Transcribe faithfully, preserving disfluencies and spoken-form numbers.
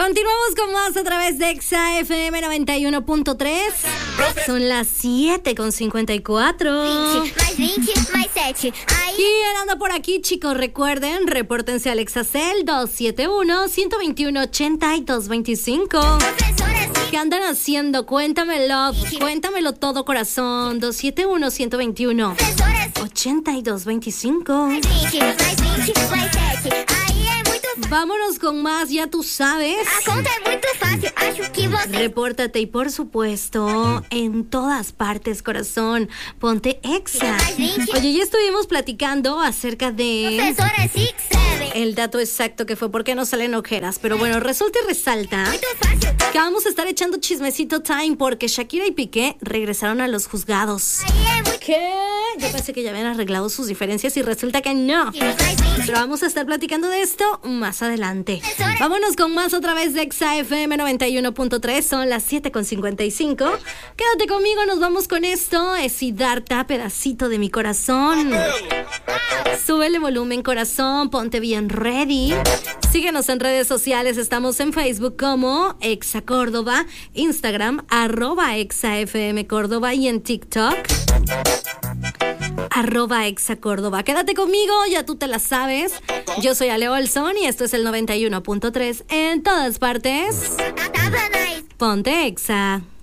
Continuamos con más a través de Exa F M noventa y uno punto tres. Son las siete con cincuenta y cuatro. Mais vinte, mais sete. ¿Quién anda por aquí, chicos? Recuerden, repórtense al Exacel dos siete uno, uno dos uno, ocho dos dos cinco. ¿Qué andan haciendo? Cuéntamelo, cuéntamelo todo, corazón. dos siete uno, uno dos uno, ocho dos dos cinco. Mais vinte, mais vinte, mais sete. Aí é muito fácil. Vámonos con más, ya tú sabes. A conta é muito fácil. Acho que você. Repórtate y por supuesto, en todas partes, corazón, ponte Exa. Oye, ya estuvimos platicando acerca de Professora Six Seven. el dato exacto que fue por qué no salen ojeras. Pero bueno, resulta y resalta Muito fácil. que vamos a estar echando chismecito time porque Shakira y Piqué regresaron a los juzgados. Aí é muito. ¿Qué? Yo pensé que ya habían arreglado sus diferencias y resulta que no. Mais vinte. Pero vamos a estar platicando de esto más adelante. Vámonos con más a través de Exa F M noventa y uno punto tres. Son las siete con cincuenta y cinco. Quédate conmigo, nos vamos con esto. Es Siddhartha, pedacito de mi corazón. Súbele volumen, corazón. Ponte bien ready. Síguenos en redes sociales. Estamos en Facebook como Exa Córdoba, Instagram arroba Exa F M Córdoba y en TikTok arroba Exa Córdoba. Quédate conmigo, ya tú te la sabes. Yo soy Ale Olson y esto es el noventa y uno punto tres en todas partes. Tava nice. Ponte Exa.